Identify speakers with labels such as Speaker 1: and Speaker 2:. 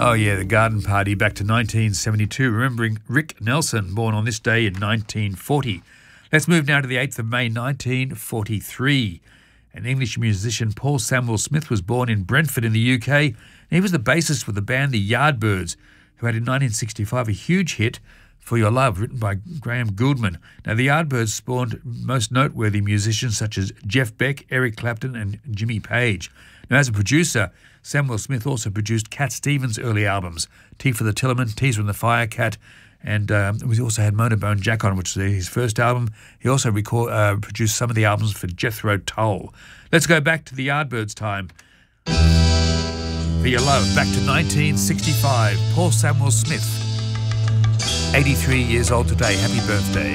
Speaker 1: Oh, yeah, the Garden Party back to 1972, remembering Rick Nelson, born on this day in 1940. Let's move now to the 8th of May, 1943. An English musician, Paul Samuel Smith, was born in Brentford in the UK. And he was the bassist for the band The Yardbirds, who had in 1965 a huge hit, For Your Love, written by Graham Gouldman. Now, The Yardbirds spawned most noteworthy musicians such as Jeff Beck, Eric Clapton and Jimmy Page. Now, as a producer, Samuel Smith also produced Cat Stevens' early albums, Tea for the Tillerman, Teaser and the Firecat, and we also had Motorbone Jack on, which was his first album. He also produced some of the albums for Jethro Tull. Let's go back to the Yardbirds' time. For Your Love, back to 1965. Paul Samuel Smith, 83 years old today. Happy birthday.